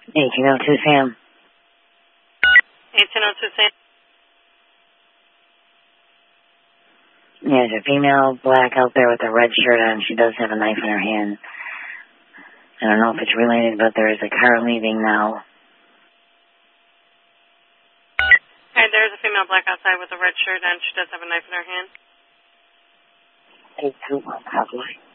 1802 Sam. 1802 Sam. Yeah, there's a female black out there with a red shirt on. She does have a knife in her hand. I don't know if it's related, but there is a car leaving now. Hey, there's a female black outside with a red shirt on. She does have a knife in her hand. 821, copy.